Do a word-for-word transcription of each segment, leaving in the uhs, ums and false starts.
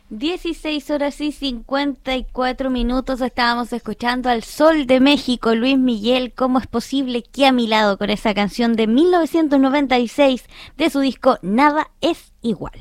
Dieciséis horas y cincuenta y cuatro minutos estábamos escuchando al Sol de México, Luis Miguel. ¿Cómo es posible que a mi lado con esa canción de mil novecientos noventa y seis de su disco Nada es igual?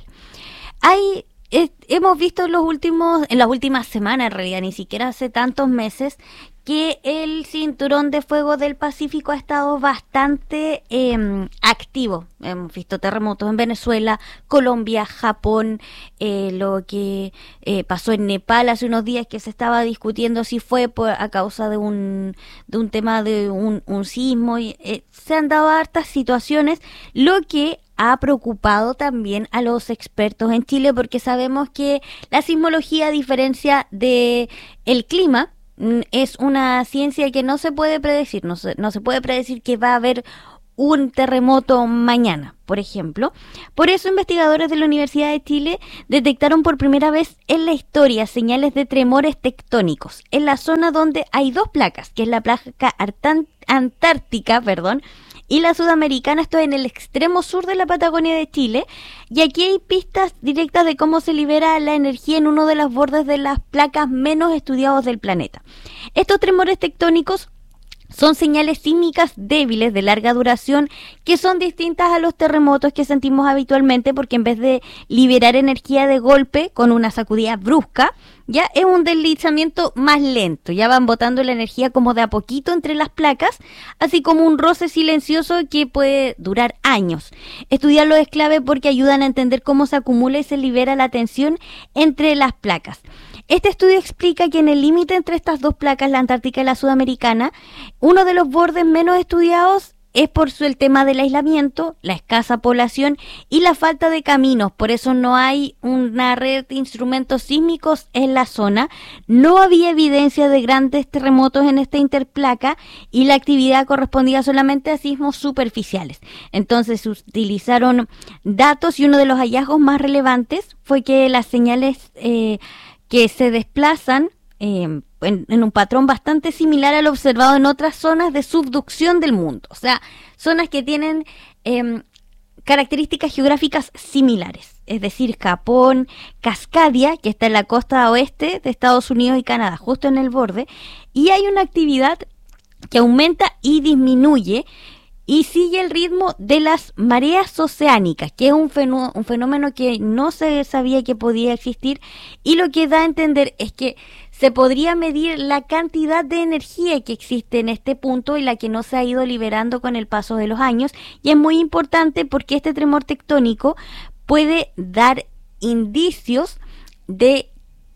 Hay, eh, hemos visto en los últimos, en las últimas semanas, en realidad, ni siquiera hace tantos meses, que el cinturón de fuego del Pacífico ha estado bastante eh, activo. Hemos visto terremotos en Venezuela, Colombia, Japón, eh, lo que eh, pasó en Nepal hace unos días, que se estaba discutiendo si fue por, a causa de un de un tema de un, un sismo. Y, eh, se han dado hartas situaciones, lo que ha preocupado también a los expertos en Chile, porque sabemos que la sismología, a diferencia de el clima, es una ciencia que no se puede predecir, no se, no se puede predecir que va a haber un terremoto mañana, por ejemplo. Por eso investigadores de la Universidad de Chile detectaron por primera vez en la historia señales de tremores tectónicos en la zona donde hay dos placas, que es la placa Artán- antártica, perdón, y la sudamericana. Esto en el extremo sur de la Patagonia de Chile, y aquí hay pistas directas de cómo se libera la energía en uno de los bordes de las placas menos estudiados del planeta. Estos tremores tectónicos son señales sísmicas débiles de larga duración que son distintas a los terremotos que sentimos habitualmente, porque en vez de liberar energía de golpe con una sacudida brusca, ya es un deslizamiento más lento, ya van botando la energía como de a poquito entre las placas, así como un roce silencioso que puede durar años. Estudiarlo es clave porque ayudan a entender cómo se acumula y se libera la tensión entre las placas. Este estudio explica que en el límite entre estas dos placas, la antártica y la sudamericana, uno de los bordes menos estudiados es por su, el tema del aislamiento, la escasa población y la falta de caminos. Por eso no hay una red de instrumentos sísmicos en la zona. No había evidencia de grandes terremotos en esta interplaca y la actividad correspondía solamente a sismos superficiales. Entonces se utilizaron datos, y uno de los hallazgos más relevantes fue que las señales eh, que se desplazan eh, en, en un patrón bastante similar al observado en otras zonas de subducción del mundo. O sea, zonas que tienen eh, características geográficas similares. Es decir, Japón, Cascadia, que está en la costa oeste de Estados Unidos y Canadá, justo en el borde. Y hay una actividad que aumenta y disminuye y sigue el ritmo de las mareas oceánicas, que es un fenómeno, un fenómeno que no se sabía que podía existir, y lo que da a entender es que se podría medir la cantidad de energía que existe en este punto y la que no se ha ido liberando con el paso de los años, y es muy importante porque este tremor tectónico puede dar indicios de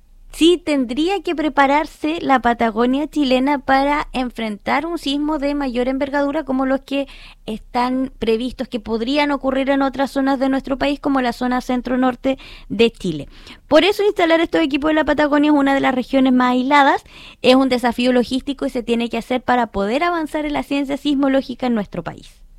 sí tendría que prepararse la Patagonia chilena para enfrentar un sismo de mayor envergadura, como los que están previstos que podrían ocurrir en otras zonas de nuestro país, como la zona centro-norte de Chile. Por eso instalar estos equipos en la Patagonia es una de las regiones más aisladas, es un desafío logístico y se tiene que hacer para poder avanzar en la ciencia sismológica en nuestro país.